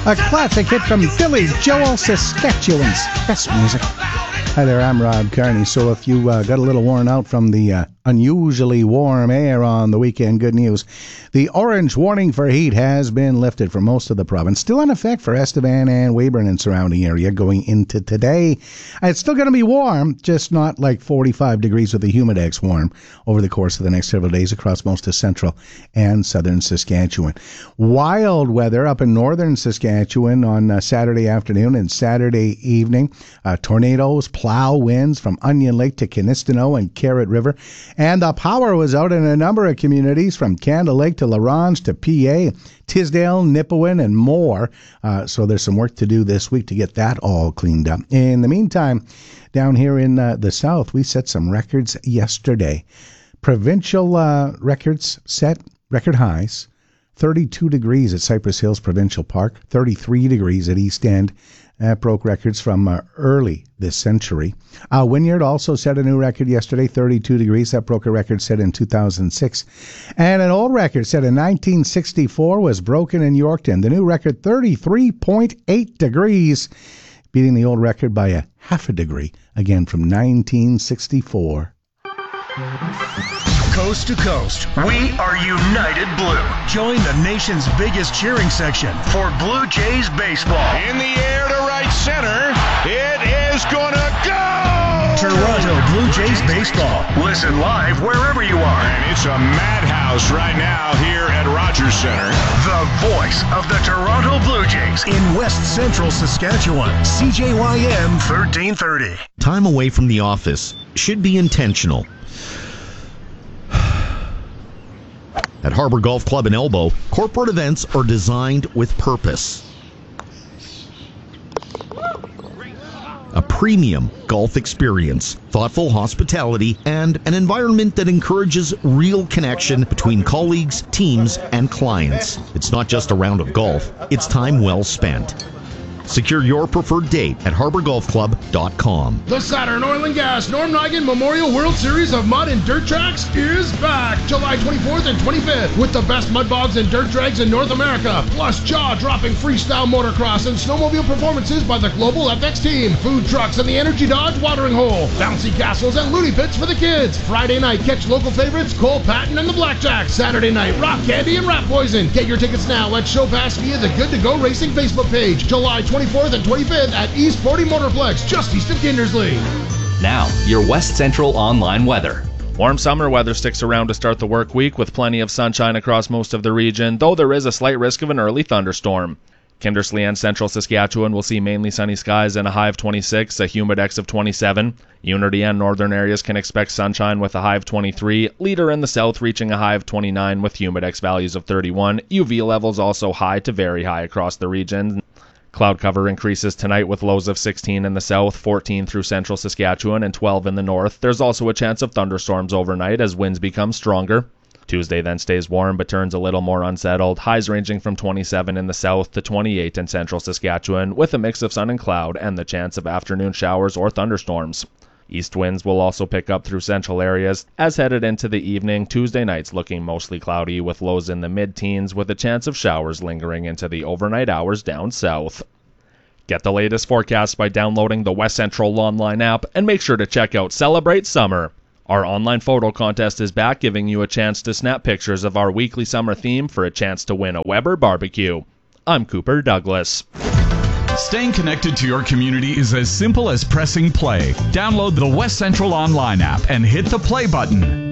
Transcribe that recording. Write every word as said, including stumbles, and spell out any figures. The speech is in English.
A classic hit from Billy Joel, Saskatchewan's best music. Hi there, I'm Rob Carney. So if you uh, got a little worn out from the uh, unusually warm air on the weekend, good news. The orange warning for heat has been lifted for most of the province. Still in effect for Estevan and Weyburn and surrounding area going into today. It's still going to be warm, just not like forty-five degrees with the humidex warm over the course of the next several days across most of central and southern Saskatchewan. Wild weather up in northern Saskatchewan on uh, Saturday afternoon and Saturday evening. Uh, tornadoes, plow winds from Onion Lake to Canistino and Carrot River. And the power was out in a number of communities from Candle Lake to La Ronge to P A, Tisdale, Nipawin, and more. Uh, so there's some work to do this week to get that all cleaned up. In the meantime, down here in uh, the south, we set some records yesterday. Provincial uh, records set record highs. thirty-two degrees at Cypress Hills Provincial Park, thirty-three degrees at East End. That broke records from uh, early this century. Uh, Wynyard also set a new record yesterday, thirty-two degrees. That broke a record set in two thousand six. And an old record set in nineteen sixty-four was broken in Yorkton. The new record, thirty-three point eight degrees, beating the old record by a half a degree, again from nineteen sixty-four. Coast to coast, we are United Blue. Join the nation's biggest cheering section for Blue Jays baseball. In the air to right center, it is gonna go! Toronto Blue Jays baseball. Listen live wherever you are. And it's a madhouse right now here at Rogers Center. The voice of the Toronto Blue Jays in West Central Saskatchewan. C J Y M thirteen thirty. Time away from the office should be intentional. At Harbour Golf Club in Elbow, corporate events are designed with purpose. A premium golf experience, thoughtful hospitality, and an environment that encourages real connection between colleagues, teams, and clients. It's not just a round of golf, it's time well spent. Secure your preferred date at harbour golf club dot com. The Saturn Oil and Gas Norm Nigan Memorial World Series of Mud and Dirt Tracks is back July twenty-fourth and twenty-fifth with the best mud bogs and dirt drags in North America, plus jaw-dropping freestyle motocross and snowmobile performances by the Global F X team, food trucks and the Energy Dodge watering hole, bouncy castles and loony pits for the kids. Friday night, catch local favorites Cole Patton and the Blackjacks. Saturday night, Rock Candy and Rat Poison. Get your tickets now at Show Pass via the Good to Go Racing Facebook page. July twenty-fourth and twenty-fifth at East forty Motorplex, just east of Kindersley. Now, your West Central online weather. Warm summer weather sticks around to start the work week with plenty of sunshine across most of the region, though there is a slight risk of an early thunderstorm. Kindersley and central Saskatchewan will see mainly sunny skies and a high of twenty-six, a humidex of twenty-seven. Unity and northern areas can expect sunshine with a high of twenty-three. Leader in the south reaching a high of twenty-nine with humidex values of thirty-one. U V levels also high to very high across the region. Cloud cover increases tonight with lows of sixteen in the south, fourteen through central Saskatchewan, and twelve in the north. There's also a chance of thunderstorms overnight as winds become stronger. Tuesday then stays warm but turns a little more unsettled. Highs ranging from twenty-seven in the south to twenty-eight in central Saskatchewan, with a mix of sun and cloud and the chance of afternoon showers or thunderstorms. East winds will also pick up through central areas. As headed into the evening, Tuesday night's looking mostly cloudy with lows in the mid-teens with a chance of showers lingering into the overnight hours down south. Get the latest forecast by downloading the West Central online app and make sure to check out Celebrate Summer. Our online photo contest is back, giving you a chance to snap pictures of our weekly summer theme for a chance to win a Weber barbecue. I'm Cooper Douglas. Staying connected to your community is as simple as pressing play. Download the West Central online app and hit the play button.